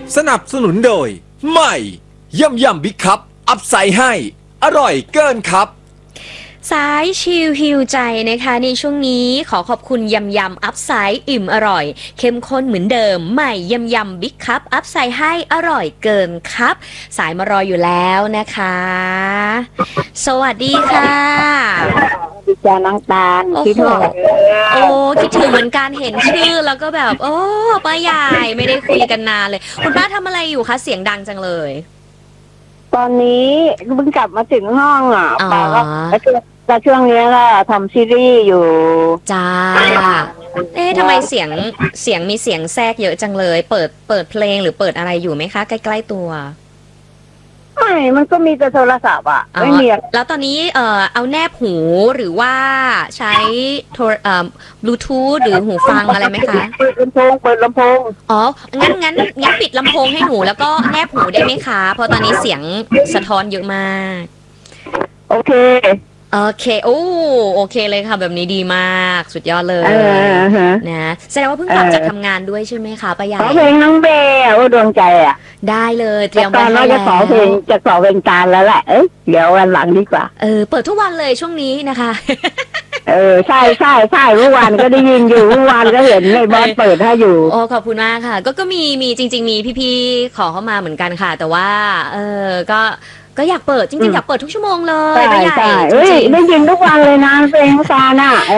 สนับสนุนโดยใหม่ยำบิ๊กคัพอัพไซด์ให้อร่อยเกินครับสายชิลฮิวใจนะคะในช่วงนี้ขอขอบคุณยำอัพไซด์อิ่มอร่อยเข้มข้นเหมือนเดิมใหม่ยำบิ๊กคัพอัพไซด์ให้อร่อยเกินครับสายมารออยู่แล้วนะคะสวัสดีค่ะดิจาน้องตาลคิดถึงคิดถึงเหมือนกันเห็นชื่อแล้วก็แบบโอ้ป้าใหญ่ไม่ได้คุยกันนานเลยคุณป้าทำอะไรอยู่คะเสียงดังจังเลยตอนนี้เพิ่งกลับมาถึงห้องป้าก็แล้วช่วงนี้ก็ทำซีรีส์อยู่จ้าทำไมเสียงมีเสียงแทรกเยอะจังเลยเปิดเพลงหรือเปิดอะไรอยู่ไหมคะใกล้ๆตัวไม่มันก็มีแต่โทรศัพท์ไม่มีแล้วตอนนี้เอาแนบหูหรือว่าใช้บลูทูธหรือหูฟังอะไรไหมคะเปิดลำโพงอ๋องั้นปิดลำโพงให้หนูแล้วก็แนบหูได้ไหมคะเพราะตอนนี้เสียงสะท้อนเยอะมากโอเคโอเคเลยค่ะแบบนี้ดีมากสุดยอดเลยนะแสดงว่าเพิ่งกลับจากทำงานด้วยใช่ไหมคะป้าใหญ่ขอเพลงน้องเบย์ดวงใจได้เลยเตรียมไว้ให้แล้วจะขอเพลงการแล้วแหละเดี๋ยววันหลังดีกว่าเปิดทุกวันเลยช่วงนี้นะคะใช่เมื่อวานก็ได้ยินอยู่เมื่อวานก็เห็นในบอสเปิดให้อยู่โอ้ขอบคุณมากค่ะก็มีจริงๆมีพี่ๆขอเข้ามาเหมือนกันค่ะแต่ว่าก็อยากเปิดจริงๆอยากเปิดทุกชั่วโมงเลยใช่ได้ยินทุกวันเลยนะเพลงซาน่ะ